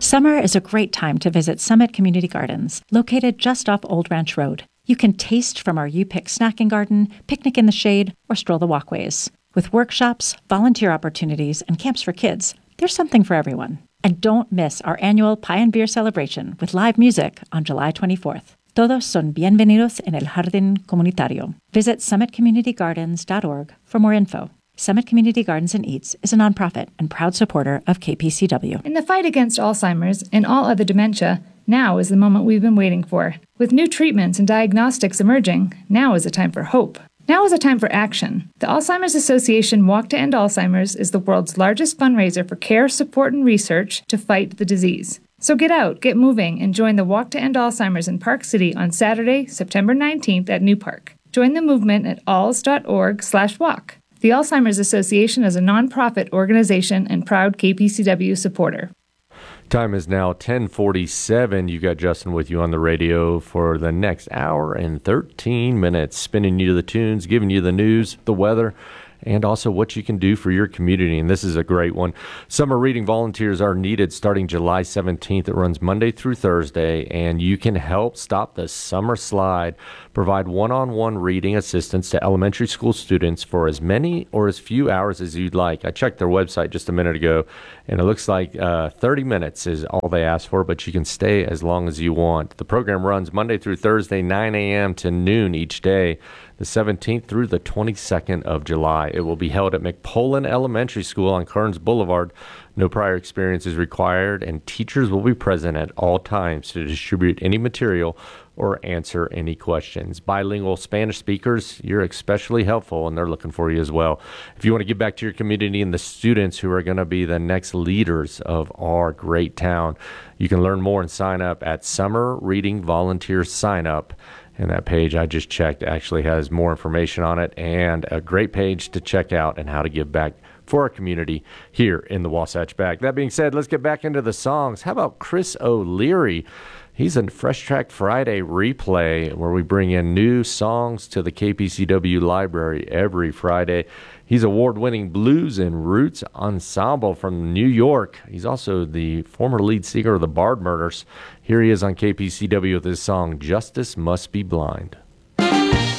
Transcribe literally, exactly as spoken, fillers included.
Summer is a great time to visit Summit Community Gardens, located just off Old Ranch Road. You can taste from our U-Pick snacking garden, picnic in the shade, or stroll the walkways. With workshops, volunteer opportunities, and camps for kids, there's something for everyone. And don't miss our annual Pie and Beer celebration with live music on July twenty-fourth. Todos son bienvenidos en el Jardín Comunitario. Visit summit community gardens dot org for more info. Summit Community Gardens and Eats is a nonprofit and proud supporter of K P C W. In the fight against Alzheimer's and all other dementia, now is the moment we've been waiting for. With new treatments and diagnostics emerging, now is a time for hope. Now is a time for action. The Alzheimer's Association Walk to End Alzheimer's is the world's largest fundraiser for care, support, and research to fight the disease. So get out, get moving, and join the Walk to End Alzheimer's in Park City on Saturday, September nineteenth at New Park. Join the movement at alz dot org slash walk. The Alzheimer's Association is a nonprofit organization and proud K P C W supporter. Time is now ten forty-seven. You got Justin with you on the radio for the next hour and thirteen minutes, spinning you the tunes, giving you the news, the weather, and also what you can do for your community. And this is a great one. Summer reading volunteers are needed starting July seventeenth. It runs Monday through Thursday, and you can help stop the summer slide. Provide one-on-one reading assistance to elementary school students for as many or as few hours as you'd like. I checked their website just a minute ago, and it looks like uh, thirty minutes is all they ask for, but you can stay as long as you want. The program runs Monday through Thursday, nine a.m. to noon each day, the seventeenth through the twenty-second of July. It will be held at McPolin Elementary School on Kearns Boulevard. No prior experience is required, and teachers will be present at all times to distribute any material or answer any questions. Bilingual Spanish speakers, you're especially helpful, and they're looking for you as well. If you want to give back to your community and the students who are going to be the next leaders of our great town, you can learn more and sign up at Summer Reading Volunteer Sign Up. And that page I just checked actually has more information on it and a great page to check out and how to give back for our community here in the Wasatch Back. That being said, let's get back into the songs. How about Chris O'Leary? He's in Fresh Track Friday replay, where we bring in new songs to the K P C W library every Friday. He's award-winning blues and roots ensemble from New York. He's also the former lead singer of the Bard Murders. Here he is on K P C W with his song, Justice Must Be Blind.